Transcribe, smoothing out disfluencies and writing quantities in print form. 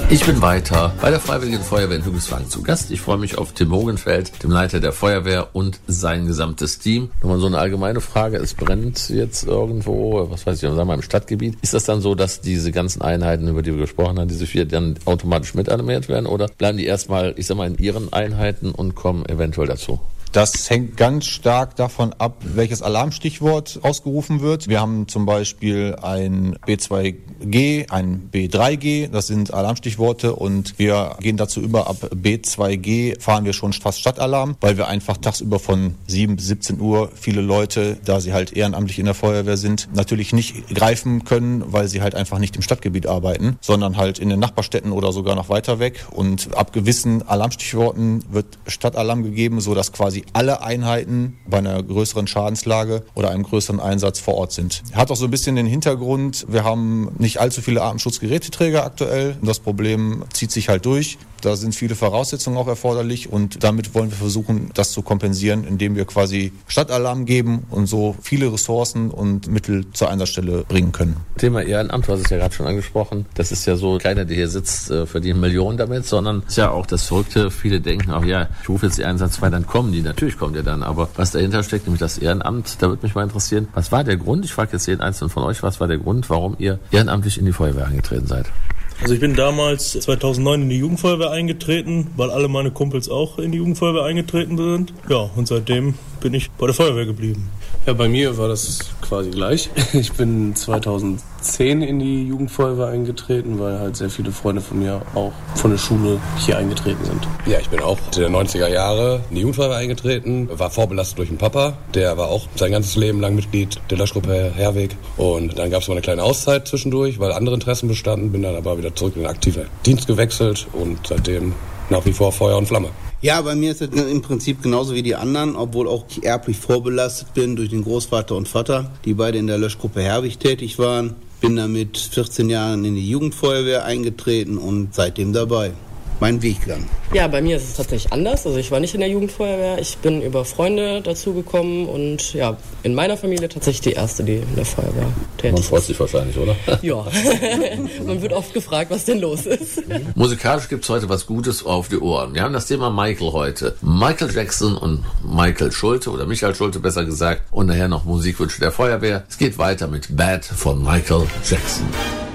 Ich bin weiter bei der Freiwilligen Feuerwehr in Hügelswang zu Gast. Ich freue mich auf Tim Mogenfeld, dem Leiter der Feuerwehr und sein gesamtes Team. Nochmal so eine allgemeine Frage. Es brennt jetzt irgendwo, was weiß ich, sagen wir mal im Stadtgebiet. Ist das dann so, dass diese ganzen Einheiten, über die wir gesprochen haben, diese 4 dann automatisch mitanimiert werden? Oder bleiben die erstmal, ich sag mal, in ihren Einheiten und kommen eventuell dazu? Das hängt ganz stark davon ab, welches Alarmstichwort ausgerufen wird. Wir haben zum Beispiel ein B2G, ein B3G, das sind Alarmstichworte und wir gehen dazu über, ab B2G fahren wir schon fast Stadtalarm, weil wir einfach tagsüber von 7 bis 17 Uhr viele Leute, da sie halt ehrenamtlich in der Feuerwehr sind, natürlich nicht greifen können, weil sie halt einfach nicht im Stadtgebiet arbeiten, sondern halt in den Nachbarstädten oder sogar noch weiter weg. Und ab gewissen Alarmstichworten wird Stadtalarm gegeben, sodass quasi alle Einheiten bei einer größeren Schadenslage oder einem größeren Einsatz vor Ort sind. Hat auch so ein bisschen den Hintergrund, wir haben nicht allzu viele Atemschutzgeräteträger aktuell. Das Problem zieht sich halt durch. Da sind viele Voraussetzungen auch erforderlich und damit wollen wir versuchen, das zu kompensieren, indem wir quasi Stadtalarm geben und so viele Ressourcen und Mittel zur Einsatzstelle bringen können. Thema Ehrenamt, du hast es ja gerade schon angesprochen, das ist ja so, keiner, der hier sitzt, verdient Millionen damit, sondern ist ja auch das Verrückte, viele denken auch, ja, ich rufe jetzt die Einsatzfrei, dann kommen die, natürlich kommt ihr dann, aber was dahinter steckt, nämlich das Ehrenamt, da würde mich mal interessieren, was war der Grund, ich frage jetzt jeden Einzelnen von euch, was war der Grund, warum ihr ehrenamtlich in die Feuerwehr eingetreten seid? Also ich bin damals 2009 in die Jugendfeuerwehr eingetreten, weil alle meine Kumpels auch in die Jugendfeuerwehr eingetreten sind. Ja, und seitdem bin ich bei der Feuerwehr geblieben. Ja, bei mir war das quasi gleich. Ich bin 2010 in die Jugendfeuerwehr eingetreten, weil halt sehr viele Freunde von mir auch von der Schule hier eingetreten sind. Ja, ich bin auch in den 90er Jahre in die Jugendfeuerwehr eingetreten, war vorbelastet durch den Papa, der war auch sein ganzes Leben lang Mitglied der Löschgruppe Herweg. Und dann gab es mal eine kleine Auszeit zwischendurch, weil andere Interessen bestanden, bin dann aber wieder zurück in den aktiven Dienst gewechselt und seitdem nach wie vor Feuer und Flamme. Ja, bei mir ist es im Prinzip genauso wie die anderen, obwohl auch ich erblich vorbelastet bin durch den Großvater und Vater, die beide in der Löschgruppe Herwig tätig waren. Bin dann mit 14 Jahren in die Jugendfeuerwehr eingetreten und seitdem dabei. Mein Weg lang. Ja, bei mir ist es tatsächlich anders. Also ich war nicht in der Jugendfeuerwehr. Ich bin über Freunde dazugekommen und ja, in meiner Familie tatsächlich die erste, die in der Feuerwehr tätig ist. Man freut sich wahrscheinlich, oder? Ja, man wird oft gefragt, was denn los ist. Musikalisch gibt's heute was Gutes auf die Ohren. Wir haben das Thema Michael heute. Michael Jackson und Michael Schulte oder Michael Schulte besser gesagt und nachher noch Musikwünsche der Feuerwehr. Es geht weiter mit Bad von Michael Jackson.